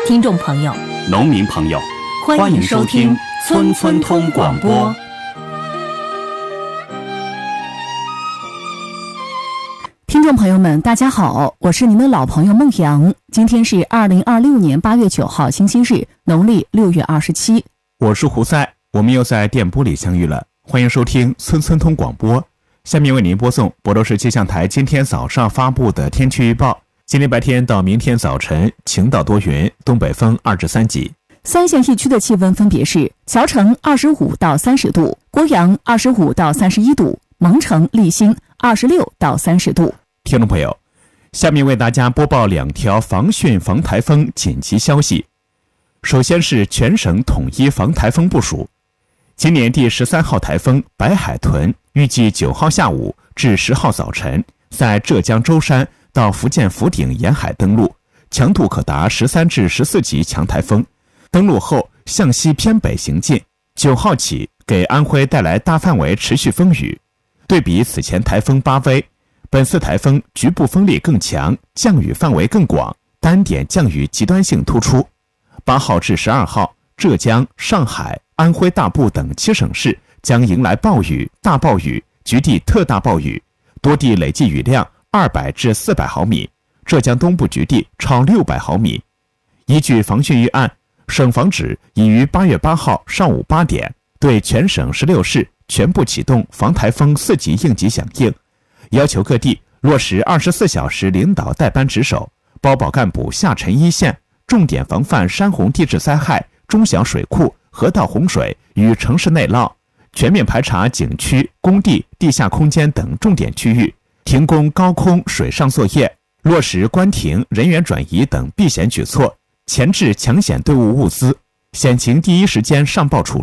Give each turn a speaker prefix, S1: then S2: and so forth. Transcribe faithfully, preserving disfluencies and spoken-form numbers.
S1: 听众朋友、
S2: 农民朋友，
S1: 欢迎收听村村通广播。
S3: 听众朋友们，大家好，我是您的老朋友孟阳。今天是二零二六年八月九号，星期日，农历六月二十七。
S4: 我是胡塞，我们又在电波里相遇了。欢迎收听村村通广播。下面为您播送博州市气象台今天早上发布的天气预报。今天白天到明天早晨晴到多云，东北风二至三级。
S3: 三县一区的气温分别是：谯城二十五到三十度，郭阳二十五到三十一度，蒙城、立新二十六到三十度。
S4: 听众朋友，下面为大家播报两条防汛防台风紧急消息。首先是全省统一防台风部署。今年第十三号台风白海豚预计九号下午至十号早晨在浙江舟山到福建福鼎沿海登陆，强度可达十三至十四级强台风。登陆后向西偏北行进，九号起给安徽带来大范围持续风雨。对比此前台风巴威，本次台风局部风力更强，降雨范围更广，单点降雨极端性突出。八号至十二号，浙江、上海、安徽大部等七省市将迎来暴雨、大暴雨、局地特大暴雨，多地累计雨量二百至四百毫米，浙江东部局地超六百毫米。依据防汛预案，省防指已于八月八号上午八点对全省十六市全部启动防台风四级应急响应，要求各地落实二十四小时领导带班值守，包保干部下沉一线，重点防范山洪地质灾害、中小水库、河道洪水与城市内涝，全面排查景区、工地、地下空间等重点区域，停工高空水上作业，落实关停、人员转移等避险举措，前置抢险队伍物资，险情第一时间上报处